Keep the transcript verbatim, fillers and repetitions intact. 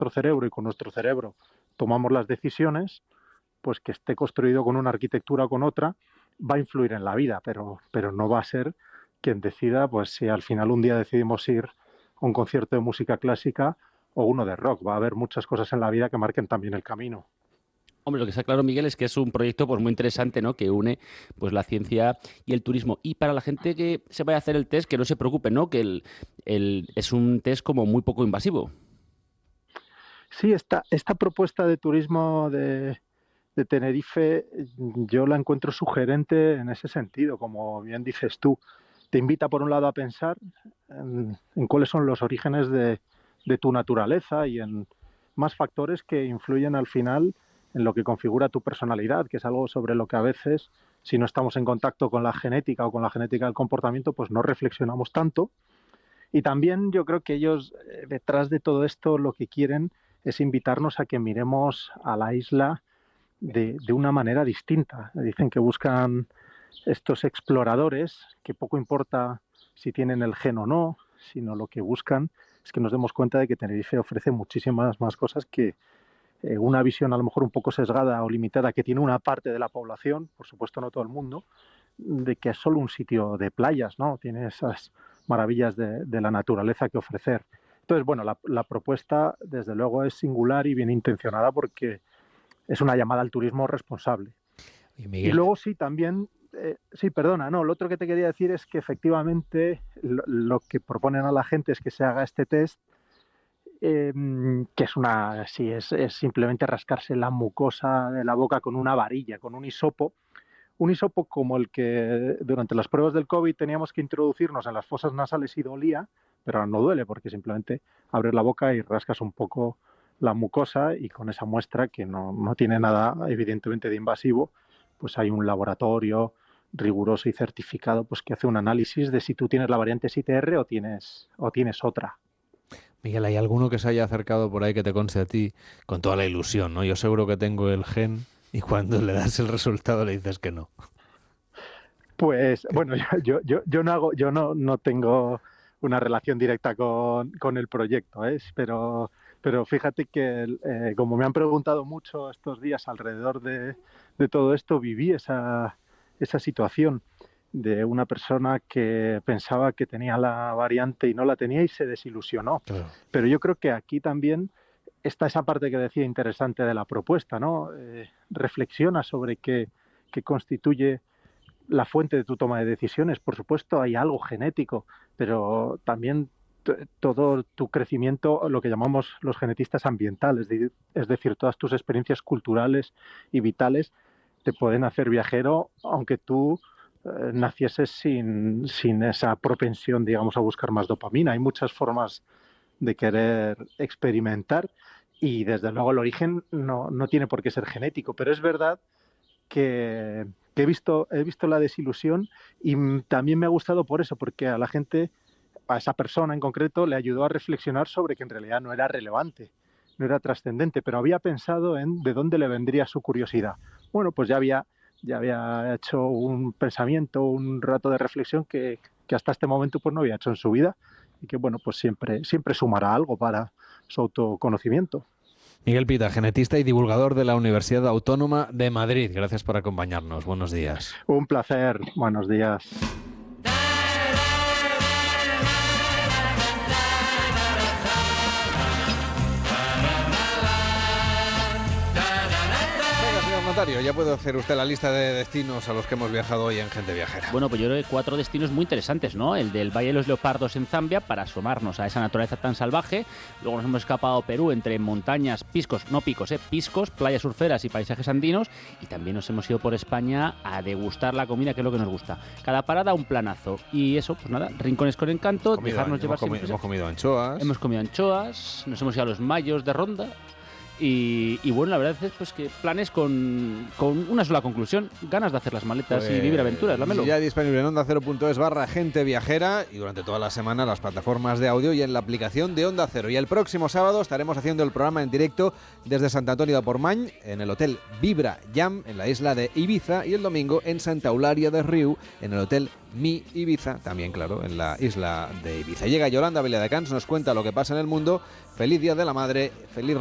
nuestro cerebro y con nuestro cerebro tomamos las decisiones, pues que esté construido con una arquitectura o con otra va a influir en la vida, pero, pero no va a ser quien decida, pues si al final un día decidimos ir a un concierto de música clásica o uno de rock. Va a haber muchas cosas en la vida que marquen también el camino. Hombre, lo que está claro, Miguel, es que es un proyecto pues muy interesante, ¿no? Que une pues la ciencia y el turismo. Y para la gente que se vaya a hacer el test, que no se preocupe, ¿no? Que el, el, es un test como muy poco invasivo. Sí, esta, esta propuesta de turismo de, de Tenerife yo la encuentro sugerente en ese sentido, como bien dices tú. Te invita, por un lado, a pensar en, en cuáles son los orígenes de, de tu naturaleza y en más factores que influyen al final en lo que configura tu personalidad, que es algo sobre lo que a veces, si no estamos en contacto con la genética o con la genética del comportamiento, pues no reflexionamos tanto. Y también yo creo que ellos, eh, detrás de todo esto, lo que quieren es invitarnos a que miremos a la isla de, de una manera distinta. Dicen que buscan estos exploradores, que poco importa si tienen el gen o no, sino lo que buscan es que nos demos cuenta de que Tenerife ofrece muchísimas más cosas que eh, una visión a lo mejor un poco sesgada o limitada que tiene una parte de la población, por supuesto no todo el mundo, de que es solo un sitio de playas, ¿no? Tiene esas maravillas de, de la naturaleza que ofrecer. Entonces, bueno, la, la propuesta desde luego es singular y bien intencionada porque es una llamada al turismo responsable. Y, Miguel... y luego sí, también, eh, sí, perdona, no, lo otro que te quería decir es que efectivamente lo, lo que proponen a la gente es que se haga este test, eh, que es una, sí, es, es simplemente rascarse la mucosa de la boca con una varilla, con un hisopo, un hisopo como el que durante las pruebas del COVID teníamos que introducirnos en las fosas nasales y dolía, pero ahora no duele porque simplemente abres la boca y rascas un poco la mucosa y con esa muestra, que no, no tiene nada evidentemente de invasivo, pues hay un laboratorio riguroso y certificado pues que hace un análisis de si tú tienes la variante S I T R o tienes, o tienes otra. Miguel, ¿hay alguno que se haya acercado por ahí que te conste a ti con toda la ilusión, ¿no? Yo seguro que tengo el gen y cuando le das el resultado le dices que no. Pues bueno, yo, yo, yo no hago, yo no, no tengo una relación directa con, con el proyecto, ¿eh? pero, pero fíjate que eh, como me han preguntado mucho estos días alrededor de, de todo esto, viví esa, esa situación de una persona que pensaba que tenía la variante y no la tenía y se desilusionó. Claro. Pero yo creo que aquí también está esa parte que decía interesante de la propuesta, ¿no? Eh, reflexiona sobre qué, qué constituye la fuente de tu toma de decisiones. Por supuesto, hay algo genético, pero también t- todo tu crecimiento, lo que llamamos los genetistas ambientales, es decir, todas tus experiencias culturales y vitales te pueden hacer viajero, aunque tú eh, nacieses sin, sin esa propensión, digamos, a buscar más dopamina. Hay muchas formas de querer experimentar y desde luego el origen no, no tiene por qué ser genético, pero es verdad que, que he visto, he visto la desilusión y también me ha gustado por eso, porque a la gente, a esa persona en concreto, le ayudó a reflexionar sobre que en realidad no era relevante, no era trascendente, pero había pensado en de dónde le vendría su curiosidad. Bueno, pues ya había, ya había hecho un pensamiento, un rato de reflexión que, que hasta este momento pues no había hecho en su vida y que bueno, pues siempre, siempre sumará algo para su autoconocimiento. Miguel Pita, genetista y divulgador de la Universidad Autónoma de Madrid. Gracias por acompañarnos. Buenos días. Un placer. Buenos días. Notario, ya puede hacer usted la lista de destinos a los que hemos viajado hoy en Gente Viajera. Bueno, pues yo creo que cuatro destinos muy interesantes, ¿no? El del Valle de los Leopardos en Zambia, para asomarnos a esa naturaleza tan salvaje. Luego nos hemos escapado a Perú entre montañas, piscos, no picos, ¿eh? Piscos, playas surferas y paisajes andinos. Y también nos hemos ido por España a degustar la comida, que es lo que nos gusta. Cada parada un planazo. Y eso, pues nada, rincones con encanto, comido, dejarnos hemos llevar comi- siempre. Hemos comido anchoas. Hemos comido anchoas, nos hemos ido a los mayos de Ronda. Y, y bueno, la verdad es pues que planes con, con una sola conclusión: ganas de hacer las maletas pues, y vivir aventuras, la Melo. Ya disponible en onda cero punto es barra Gente Viajera y durante toda la semana las plataformas de audio y en la aplicación de Onda Cero. Y el próximo sábado estaremos haciendo el programa en directo desde Sant Antonio de Portmany, en el Hotel Vibra Jam, en la isla de Ibiza, y el domingo en Santa Eulària de Riu, en el Hotel Mi Ibiza, también claro, en la isla de Ibiza. Llega Yolanda Viladecans, nos cuenta lo que pasa en el mundo. Feliz Día de la Madre, feliz